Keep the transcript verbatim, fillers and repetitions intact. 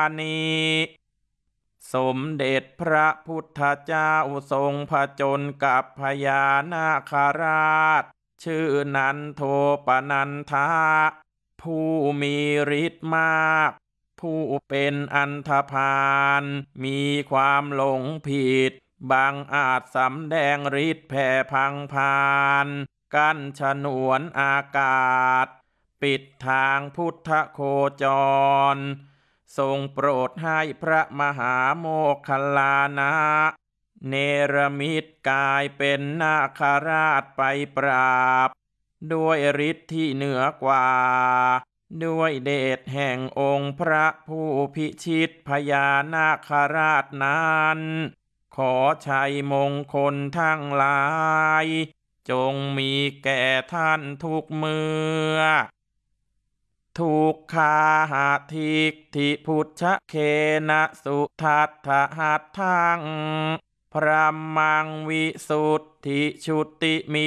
นี้สมเด็จพระพุทธเจ้าทรงผจญกับพญานาคราชชื่อนันโทปนันทาผู้มีฤทธิ์มากผู้เป็นอันธพาลมีความหลงผิดบางอาจสำแดงฤทธิ์แผ่พังพานกั้นฉนวนอากาศปิดทางพุทธโคจรทรงโปรดให้พระมหาโมคคัลลานะเนรมิตกายเป็นนาคราชไปปราบด้วยฤทธิ์ที่เหนือกว่าด้วยเดชแห่งองค์พระผู้พิชิตพญานาคราชนั้นขอชัยมงคลทั้งหลายจงมีแก่ท่านทุกเมื่อทุกขาหาทิกทิพุชชเคนะสุทัตถหัตถังพระมังวิสุทธิชุติมิ